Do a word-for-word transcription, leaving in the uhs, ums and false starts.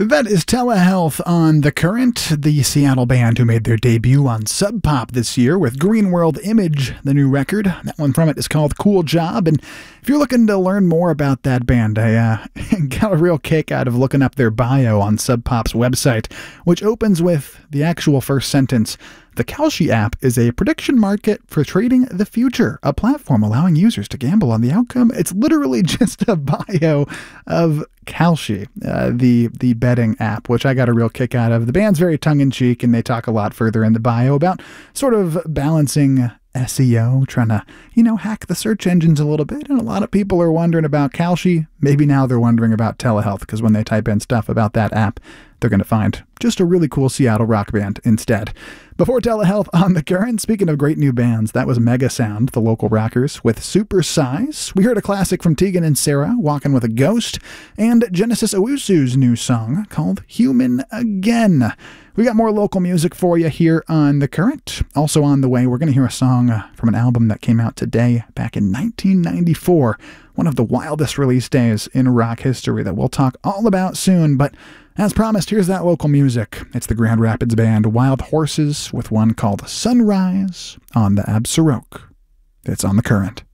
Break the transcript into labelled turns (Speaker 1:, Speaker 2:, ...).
Speaker 1: That is Telehealth on The Current, the Seattle band who made their debut on Sub Pop this year with Green World Image, the new record. That one from it is called Cool Job, and if you're looking to learn more about that band, I uh, got a real kick out of looking up their bio on Sub Pop's website, which opens with the actual first sentence. The Kalshi app is a prediction market for trading the future, a platform allowing users to gamble on the outcome. It's literally just a bio of Kalshi, uh, the the betting app, which I got a real kick out of. The band's very tongue-in-cheek, and they talk a lot further in the bio about sort of balancing S E O, trying to, you know, hack the search engines a little bit. And a lot of people are wondering about Kalshi. Maybe now they're wondering about telehealth, because when they type in stuff about that app, they're going to find just a really cool Seattle rock band instead. Before Telehealth on The Current, speaking of great new bands, that was Mega Sound, the local rockers, with Super Size. We heard a classic from Tegan and Sara, Walking with a Ghost, and Genesis Owusu's new song called Human Again. We got more local music for you here on The Current. Also on the way, we're going to hear a song from an album that came out today, back in nineteen ninety-four. One of the wildest release days in rock history that we'll talk all about soon. But as promised, here's that local music. It's the Grand Rapids band Wild Horses with one called Sunrise on the Absaroke. It's on The Current.